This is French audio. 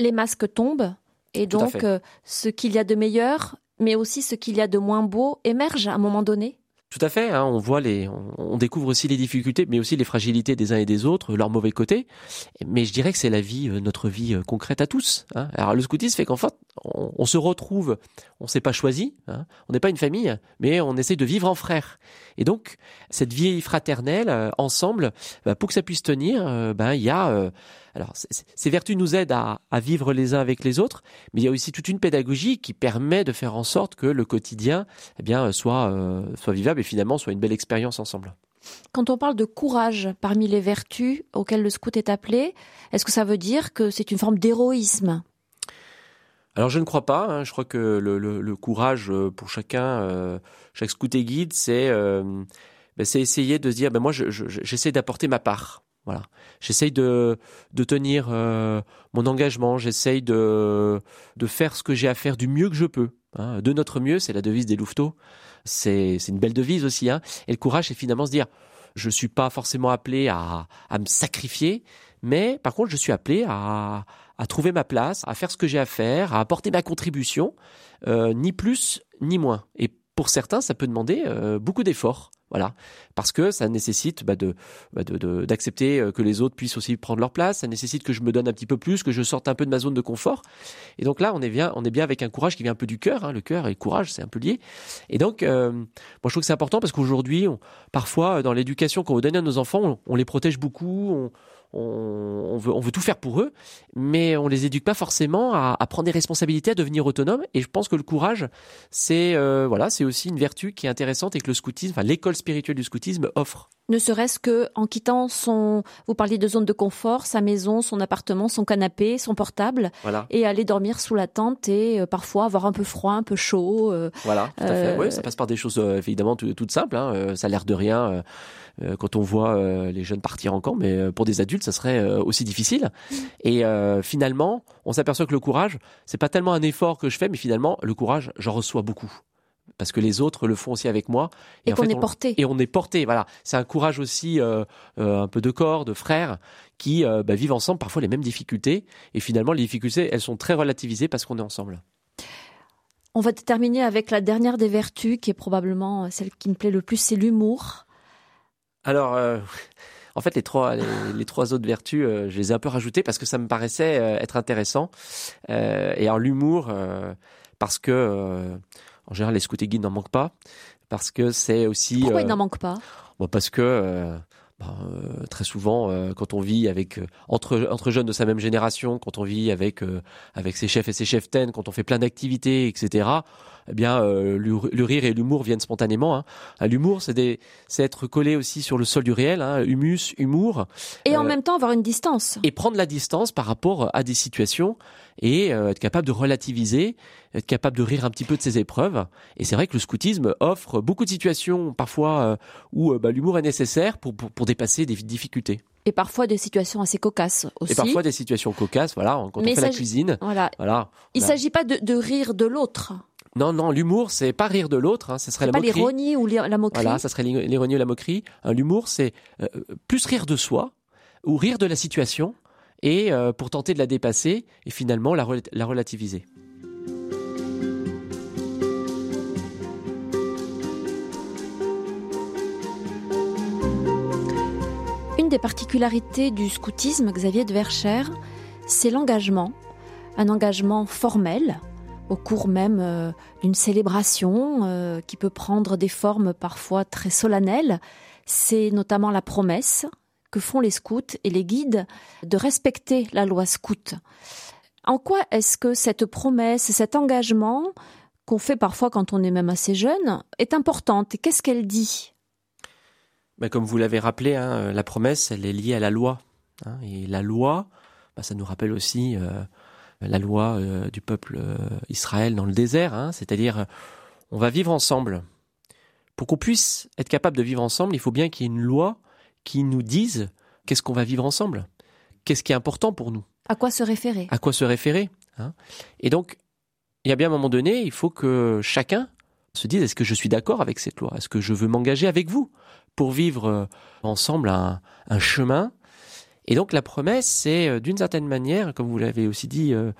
Les masques tombent et Tout à donc fait. ce qu'il y a de meilleur, mais aussi ce qu'il y a de moins beau émerge à un moment donné. Tout à fait, hein, on découvre aussi les difficultés, mais aussi les fragilités des uns et des autres, leurs mauvais côtés. Mais je dirais que c'est la vie, notre vie concrète à tous, hein. Alors le scoutisme fait qu'en fait, on se retrouve, on s'est pas choisi, hein, on n'est pas une famille, mais on essaye de vivre en frères. Et donc cette vie fraternelle, ensemble, pour que ça puisse tenir, il y a alors ces vertus nous aident à vivre les uns avec les autres, mais il y a aussi toute une pédagogie qui permet de faire en sorte que le quotidien, soit vivable et finalement soit une belle expérience ensemble. Quand on parle de courage parmi les vertus auxquelles le scout est appelé, est-ce que ça veut dire que c'est une forme d'héroïsme ? Alors je ne crois pas, hein. Je crois que le courage pour chacun, chaque scout et guide, c'est essayer de se dire, moi j'essaie d'apporter ma part. Voilà, j'essaye de tenir mon engagement, j'essaye de faire ce que j'ai à faire du mieux que je peux. Hein. De notre mieux, c'est la devise des louveteaux. C'est une belle devise aussi. Hein. Et le courage, c'est finalement se dire, je suis pas forcément appelé à me sacrifier, mais par contre, je suis appelé à trouver ma place, à faire ce que j'ai à faire, à apporter ma contribution, ni plus ni moins. Et pour certains, ça peut demander beaucoup d'efforts. Voilà, parce que ça nécessite d'accepter que les autres puissent aussi prendre leur place. Ça nécessite que je me donne un petit peu plus, que je sorte un peu de ma zone de confort. Et donc là, on est bien avec un courage qui vient un peu du cœur. Hein. Le cœur et le courage, c'est un peu lié. Et donc, moi, je trouve que c'est important parce qu'aujourd'hui, parfois, dans l'éducation qu'on veut donner à nos enfants, on les protège beaucoup. On veut tout faire pour eux, mais on les éduque pas forcément à prendre des responsabilités, à devenir autonomes. Et je pense que le courage, c'est aussi une vertu qui est intéressante et que le scoutisme, l'école spirituelle du scoutisme offre. Ne serait-ce que en quittant vous parliez de zone de confort, sa maison, son appartement, son canapé, son portable, voilà. Et aller dormir sous la tente et parfois avoir un peu froid, un peu chaud. Voilà, tout à fait. Oui, ça passe par des choses évidemment toutes simples. Hein. Ça a l'air de rien quand on voit les jeunes partir en camp, mais pour des adultes, ça serait aussi difficile. Et finalement, on s'aperçoit que le courage, c'est pas tellement un effort que je fais, mais finalement, le courage, j'en reçois beaucoup. Parce que les autres le font aussi avec moi. Et qu'on est porté. Et on est porté, voilà. C'est un courage aussi un peu de corps, de frères, qui vivent ensemble parfois les mêmes difficultés. Et finalement, les difficultés, elles sont très relativisées parce qu'on est ensemble. On va terminer avec la dernière des vertus, qui est probablement celle qui me plaît le plus, c'est l'humour. Alors, en fait, les trois autres vertus, je les ai un peu rajoutées parce que ça me paraissait être intéressant. Et alors, l'humour, parce que... en général, les scouts et guides n'en manquent pas, parce que c'est aussi... Pourquoi ils n'en manquent pas ? Parce que très souvent, quand on vit avec entre jeunes de sa même génération, quand on vit avec ses chefs et ses cheftaines, quand on fait plein d'activités, etc., le rire et l'humour viennent spontanément. Hein. L'humour, c'est être collé aussi sur le sol du réel, hein, humus, humour. Et en même temps avoir une distance. Et prendre la distance par rapport à des situations et être capable de relativiser, être capable de rire un petit peu de ses épreuves. Et c'est vrai que le scoutisme offre beaucoup de situations parfois où l'humour est nécessaire pour dépasser des difficultés. Et parfois des situations assez cocasses aussi. Et parfois des situations cocasses, voilà, quand on fait la cuisine. Voilà. Il ne s'agit pas de rire de l'autre. Non, l'humour, c'est pas rire de l'autre, hein, ça serait la moquerie. C'est pas l'ironie ou la moquerie. Voilà, ça serait l'ironie ou la moquerie. L'humour, c'est plus rire de soi ou rire de la situation et pour tenter de la dépasser et finalement la relativiser. Une des particularités du scoutisme, Xavier de Verschère, c'est l'engagement. Un engagement formel, au cours même d'une célébration qui peut prendre des formes parfois très solennelles. C'est notamment la promesse que font les scouts et les guides de respecter la loi scout. En quoi est-ce que cette promesse, cet engagement qu'on fait parfois quand on est même assez jeune, est importante ? Et qu'est-ce qu'elle dit ? Comme vous l'avez rappelé, hein, la promesse, elle est liée à la loi. Hein, et la loi, ça nous rappelle aussi la loi du peuple Israël dans le désert. Hein, c'est-à-dire, on va vivre ensemble. Pour qu'on puisse être capable de vivre ensemble, il faut bien qu'il y ait une loi qui nous dise qu'est-ce qu'on va vivre ensemble. Qu'est-ce qui est important pour nous ? À quoi se référer ? À quoi se référer, hein ? Et donc, il y a bien un moment donné, il faut que chacun se dise, est-ce que je suis d'accord avec cette loi ? Est-ce que je veux m'engager avec vous pour vivre ensemble un chemin ? Et donc la promesse, c'est d'une certaine manière, comme vous l'avez aussi dit